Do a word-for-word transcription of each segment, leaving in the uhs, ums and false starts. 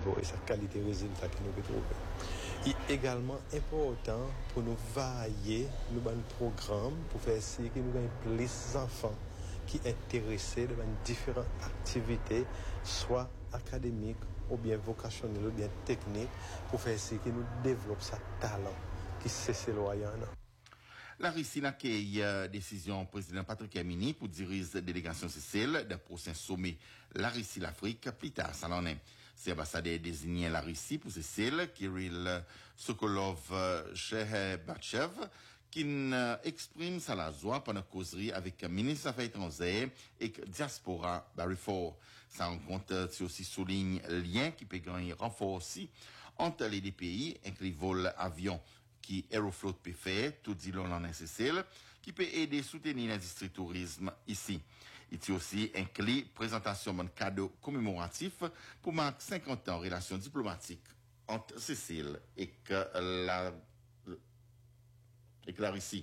niveau et sa qualité de résultat que nous pouvons trouver. Il est également important pour nous varier nous un programme pour faire essayer que nous ayons plus d'enfants qui sont intéressés dans différentes activités, soit académiques ou bien vocationnelles ou bien techniques, pour faire essayer que nous développons ce talent qui c'est loyal. La Russie n'a qu'une décision président Patrick Hermini pour diriger la délégation Sicile d'un prochain sommet la Russie l'Afrique plus tard ça l'en est. C'est ambassadeur désigné la Russie pour Sicile, Kirill Sokolov Shehebatchev, qui exprime sa la joie pendant causerie avec le ministre des Affaires étrangères et diaspora Barry Ford. Sa rencontre aussi souligne le lien qui peut gagner renforcé entre les deux pays, inclus vol avion qui Aeroflot peut faire, tout dit l'on en Sicile, qui peut aider à soutenir l'industrie tourisme ici. Il y a aussi inclus présentation d'un cadeau commémoratif pour marquer cinquante ans de relations diplomatiques entre Sicile et que la, et que la Russie.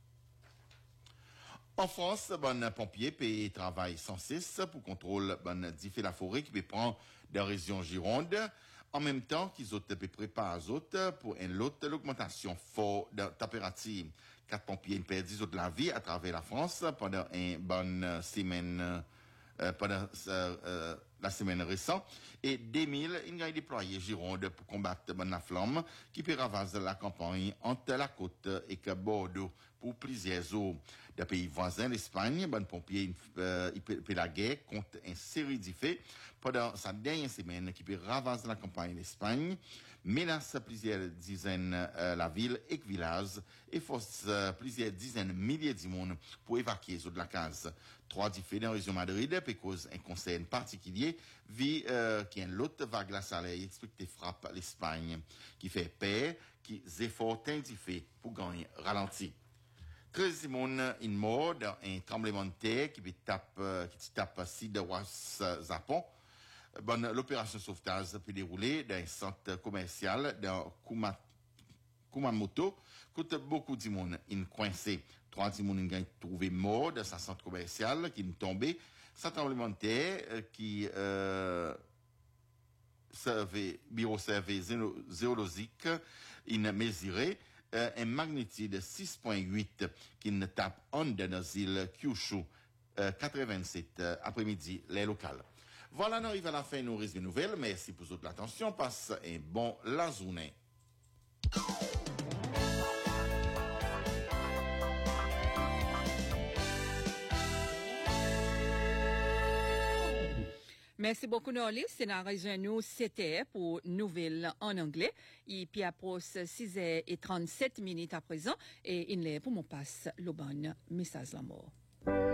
En France, bon pompier paye travail cent six pour contrôle bon diffé la forêt qui peut prendre des régions Gironde. En même temps qu'ils ont préparé aux autres pour une autre l'augmentation forte de température. Quatre pompiers ont perdu de la vie à travers la France pendant une bonne semaine, euh, pendant euh, euh, la semaine récente. Et deux mille, ils ont déployé Gironde pour combattre la flamme qui peut ravager la campagne entre la côte et Bordeaux pour plusieurs jours. Des pays voisins, l'Espagne, bon pompier, euh, il peut la guerre contre une série de faits pendant sa dernière semaine qui peut ravager la campagne d'Espagne, menace plusieurs dizaines euh, la ville et village et force euh, plusieurs dizaines de milliers de monde pour évacuer de la case. Trois diffés dans la région Madrid peut cause un conseil particulier vie euh, qui est l'autre vague glaciale explique des frappes l'Espagne qui fait peur qui efforts indiffés pour gagner ralenti. treize personnes in mort dans un tremblement de terre qui tape euh, qui tape sud de Ouest Japon. Bon, l'opération sauvetage peut dérouler dans un centre commercial dans Kuma, Kumamoto. Coûte beaucoup de monde in coincé. Trois de monde ont trouvé mort dans ce centre commercial qui est tombé. Ce tremblement de terre euh, qui euh, servait, bureau servait géologique, in mesuré euh, une magnitude de six virgule huit qui ne tape en dans l'île Kyushu, euh, quatre-vingt-sept euh, après-midi, les locales. Voilà, nous arrivons à la fin de nos résumés nouvelles. Merci pour votre attention. Passe un bon la journée. Merci beaucoup, Norlis. C'est la région nous, c'était pour nouvelles en anglais. Et puis après six heures trente-sept minutes à présent, et il est pour mon passe le bon message la mort.